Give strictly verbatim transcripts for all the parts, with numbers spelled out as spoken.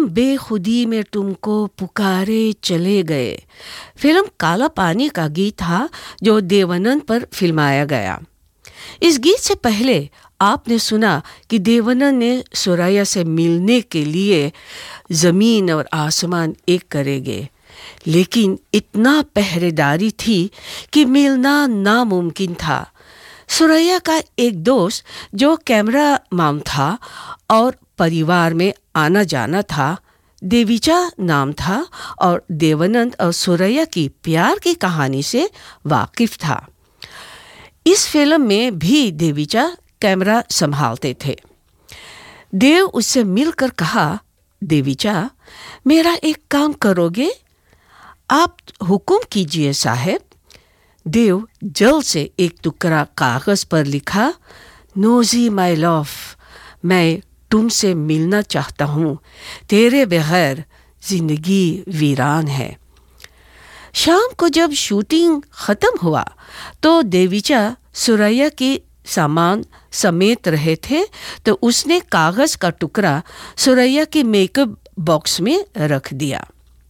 हम बेखुदी में तुमको पुकारे चले गए फिल्म काला पानी का गीत था जो देवानंद पर फिल्माया गया। इस गीत से पहले आपने सुना कि देवानंद ने सुरैया से मिलने के लिए ज़मीन और आसमान एक करेंगे, लेकिन इतना पहरेदारी थी कि मिलना नामुमकिन था। सुरैया का एक दोस्त जो कैमरा मैन था और परिवार में आना जाना था, देवीचा नाम था और देवानंद और सुरैया की प्यार की कहानी से वाकिफ था। इस फिल्म में भी देवीचा कैमरा संभालते थे। देव उससे मिलकर कहा, देवीचा, मेरा एक काम करोगे? आप हुक्म कीजिए साहब। देव जल्द से एक टुकड़ा कागज पर लिखा, नोजी माय लव, मैं तुमसे मिलना चाहता हूँ, तेरे बगैर जिंदगी वीरान है। शाम को जब शूटिंग खत्म हुआ तो देवीचा सुरैया की सामान समेत रहे थे, तो उसने कागज का टुकड़ा सुरैया के मेकअप बॉक्स में रख दिया।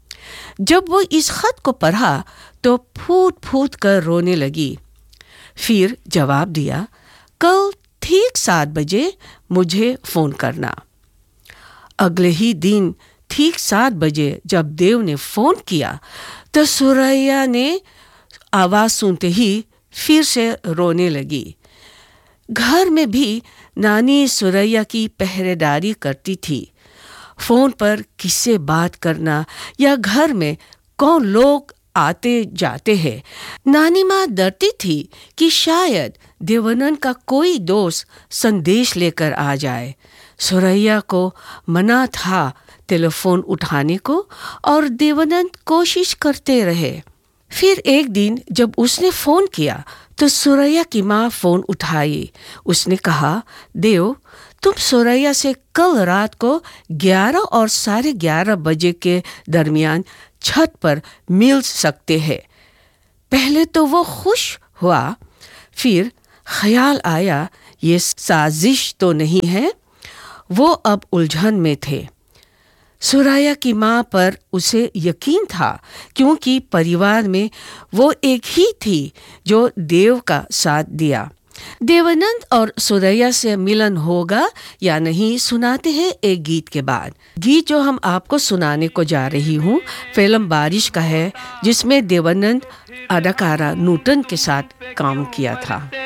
जब वो इस खत को पढ़ा तो फूट फूट कर रोने लगी। फिर जवाब दिया, कल ठीक सात बजे मुझे फ़ोन करना। अगले ही दिन ठीक सात बजे जब देव ने फ़ोन किया तो सुरैया ने आवाज़ सुनते ही फिर से रोने लगी। घर में भी नानी सुरैया की पहरेदारी करती थी। फ़ोन पर किससे बात करना या घर में कौन लोग आते जाते हैं, नानी माँ डरती थी कि शायद देवानंद का कोई दोस्त संदेश लेकर आ जाए। सुरैया को मना था टेलीफोन उठाने को और देवानंद कोशिश करते रहे। फिर एक दिन जब उसने फ़ोन किया तो सुरैया की माँ फ़ोन उठाई। उसने कहा, देव, तुम सुरैया से कल रात को ग्यारह और साढ़े ग्यारह बजे के दरमियान छत पर मिल सकते हैं। पहले तो वो खुश हुआ, फिर ख्याल आया ये साजिश तो नहीं है। वो अब उलझन में थे। सुरैया की माँ पर उसे यकीन था क्योंकि परिवार में वो एक ही थी जो देव का साथ दिया। देवानंद और सुरैया से मिलन होगा या नहीं, सुनाते हैं एक गीत के बाद। गीत जो हम आपको सुनाने को जा रही हूँ फिल्म बारिश का है, जिसमें देवानंद अदाकारा नूतन के साथ काम किया था।